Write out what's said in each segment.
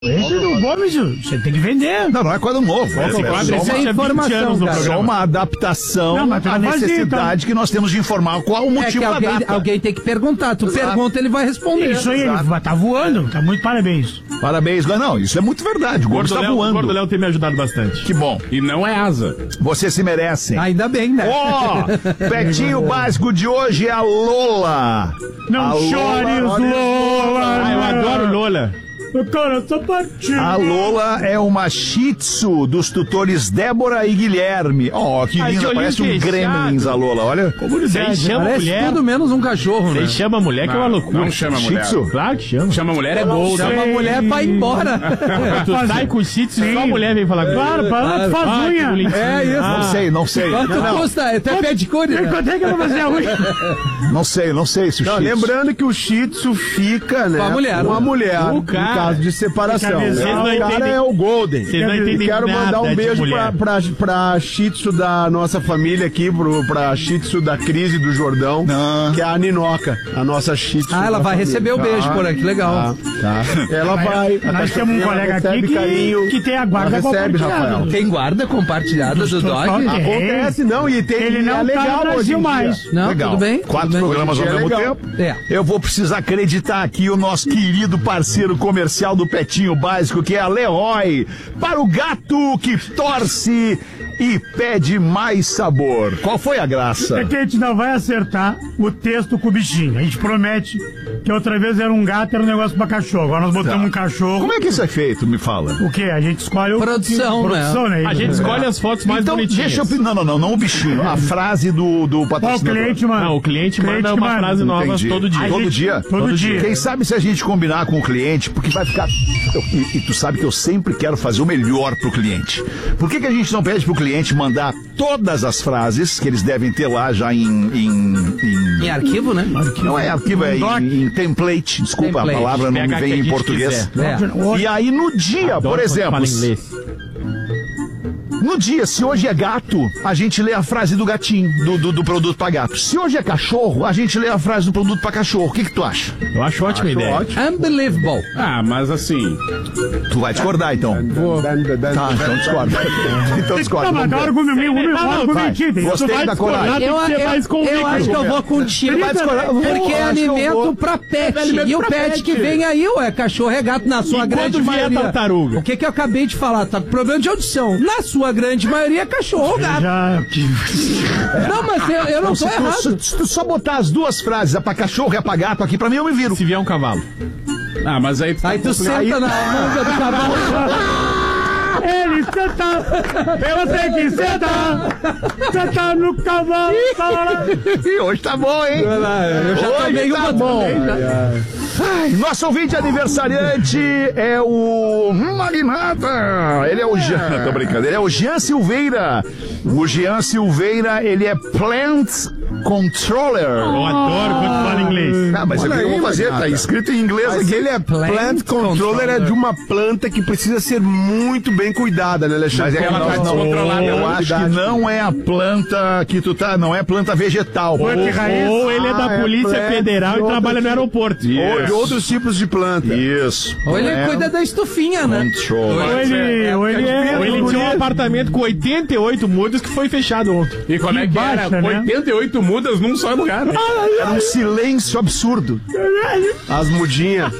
Esse do Gomes, você tem que vender. Não é quadro novo. Essa é informação, cara. Só uma adaptação à necessidade que nós temos de informar qual o motivo da data. Alguém tem que perguntar. Tu pergunta, ele vai responder. Isso aí, ele tá voando. Tá muito parabéns. Parabéns, não, isso é muito verdade. O Gordo tá voando. O Gordo Léo tem me ajudado bastante. Que bom. E não é asa. Vocês se merecem. Ainda bem, né? Petinho básico de hoje é a Lola. Não chores, Lola. Eu adoro Lola. Cara, só partiu. A Lola é uma shih tzu dos tutores Débora e Guilherme. Que linda, parece um gremlins a Lola, olha. Você chama parece mulher. Tudo menos um cachorro, né? Você chama a mulher que é uma loucura. Não chama Shih mulher. tzu? Claro que chama. Chama mulher é gol. Chama a mulher pra ir embora. Tu sai com o shih tzu, só a mulher vem falar. Claro, para de fazer unha. É isso. Não sei. Quanto custa? Até pedicure, né? Quanto é que eu vou fazer a unha? Não sei se o shih tzu... Lembrando que o shih tzu fica, né, com a mulher. no caso de separação. Vocês não O cara entendem. é o Golden. Vocês não entendem Quero nada mandar um de beijo mulher. pra shih tzu da nossa família aqui, pra shih tzu da Cris e do Jordão, que é a Ninoca, a nossa shih tzu. Ela vai receber o beijo por aqui, legal. Tá. Ela vai. Nós temos um colega aqui que tem a guarda recebe, compartilhada. Rafael. Tem guarda compartilhada do dog? Acontece, não, e tem. Ele não é tá legal no hoje em Brasil dia. mais. Não, Legal. tudo bem? 4 tudo bem. programas ao É mesmo legal. tempo. É. Eu vou precisar acreditar aqui o nosso querido parceiro comercial do Petinho Básico, que é a Leroy, para o gato que torce e pede mais sabor. Qual foi a graça? É que a gente não vai acertar o texto com o bichinho. A gente promete que outra vez era um gato, era um negócio pra cachorro. Agora nós botamos um cachorro. Como é que isso é feito? Me fala. O quê? A gente escolhe o... Produção, né? A gente escolhe as fotos mais Então, bonitinhas. deixa eu... Não o bichinho. A frase do Qual o patrocinador. cliente, mano? Não, o cliente manda uma frase nova Entendi. todo dia. Todo dia? Todo dia. Quem sabe se a gente combinar com o cliente, porque vai ficar... E tu sabe que eu sempre quero fazer o melhor pro cliente. Por que a gente não pede pro cliente mandar todas as frases que eles devem ter lá já Em arquivo, né? Não é arquivo, é em template. Desculpa, Template. a palavra não me PH que vem a em gente português. É. E aí no dia, Adoro por quando exemplo... fala inglês. No dia, se hoje é gato, a gente lê a frase do gatinho, do produto pra gato. Se hoje é cachorro, a gente lê a frase do produto pra cachorro. O que tu acha? Eu acho ótima ideia. Unbelievable. Ah, mas assim... Tu vai discordar, então. Tá, então discorda. Então discorda. Não, mas Vamos ver. argumentinho. Gostei da coragem. Eu acho que eu vou contigo. Porque é alimento pra pet. E o pet que vem aí, ué, cachorro é gato na sua grande quando vier maioria. tartaruga? O que eu acabei de falar? Tá com problema de audição. Na sua grande maioria é cachorro ou gato. Não, mas eu não tô errado. Se tu só botar as duas frases, a pra cachorro e a pra gato aqui, pra mim eu me viro. Se vier um cavalo. Ah, mas aí... Aí tu senta na manga do cavalo. Ele senta, eu tenho que sentar no cavalo. E hoje tá bom, hein? Eu já tomei uma bom. também. Ai, nosso ouvinte aniversariante é o Magnata. Ele é o Jean. Tô brincando. Ele é o Jean Silveira. O Jean Silveira, ele é Plant Controller. Eu adoro quando fala inglês. Ah, mas eu vou fazer, tá escrito em inglês Mas aqui. ele é plant controller, é de uma planta que precisa ser muito bem cuidada, né, Alexandre? Mas é que ela tá descontrolada. Eu acho que não é a planta que tu tá, não é planta vegetal. Ou ele é da Polícia Federal e trabalha no aeroporto. Ou de outros tipos de planta. Isso. Ou ele cuida da estufinha, né? Controller. Ou ele tinha um apartamento com 88 mudas que foi fechado ontem. E como é que era? baixa, né? 88 mudas num só lugar. Era um silêncio absurdo. As mudinhas.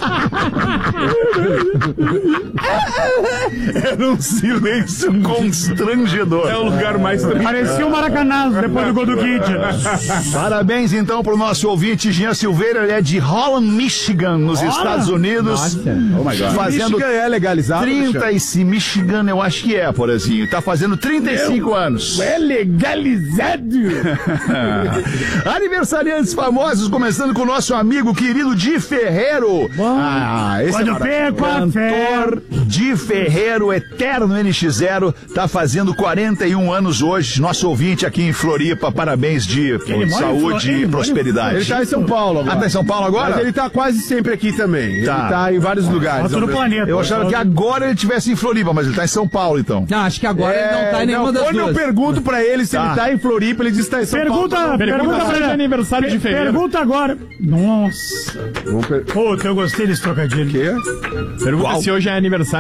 Era um silêncio constrangedor. É o lugar mais... Parecia o Maracanã depois do gol do Kid. Parabéns, então, pro nosso ouvinte Jean Silveira. Ele é de Holland, Michigan, nos Estados Unidos. Oh my God. Fazendo Michigan é legalizado, 35, Michigan, eu acho que é, Porazinho. Tá fazendo 35 anos. É legalizado. Aniversariantes famosos, começando com o nosso amigo querido Di Ferreiro. Esse Quando perco a fé. cantor Di Ferreiro, eterno NX0, tá fazendo 41 anos hoje. Nosso ouvinte aqui em Floripa. Parabéns, Di. Saúde e prosperidade. Ele tá em São Paulo agora. Tá em São Paulo agora? Mas ele tá quase sempre aqui também. Tá. Ele tá em vários lugares. Outro planeta. Eu achava que agora ele estivesse em Floripa, mas ele tá em São Paulo, então. Não, acho que agora ele não tá em nenhuma das Quando duas. eu pergunto pra ele se ele tá em Floripa, ele diz que tá em São Paulo. Pergunta pra ele. aniversário de fevereiro. Pergunta agora. Nossa. Puta, eu gostei desse trocadilho. Quê? Pergunta se hoje é aniversário